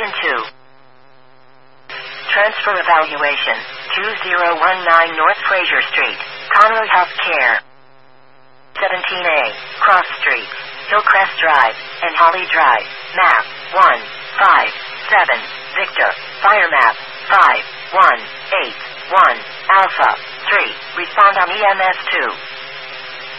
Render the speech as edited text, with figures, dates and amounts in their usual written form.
Turn 2. Transfer evaluation. 2019 North Fraser Street, Conroe Health Care. 17A, Cross Street, Hillcrest Drive, and Holly Drive. Map 157, Victor. Fire map 5181, Alpha 3. Respond on EMS 2.